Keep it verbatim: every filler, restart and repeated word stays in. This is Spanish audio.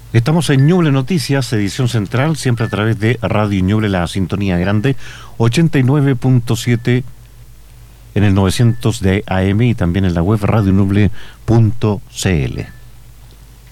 Estamos en Ñuble Noticias, edición central, siempre a través de Radio Ñuble, la sintonía grande, ochenta y nueve punto siete en el novecientos de A M y también en la web radio ñuble punto c l.